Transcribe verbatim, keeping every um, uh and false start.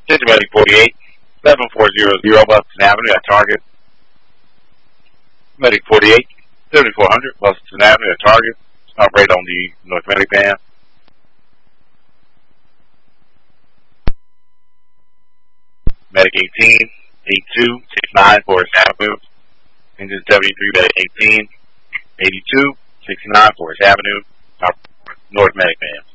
Attention Medic forty-eight, seven four zero zero Washington Avenue at Target. Medic forty-eight, seventy-four hundred Washington Avenue at Target. Operate on the North Medic band. Medic eighteen, eighty-two, sixty-nine Forest Avenue. Engine seventy-three, Medic eighteen, eighty-two, sixty-nine Forest Avenue. North Medic band.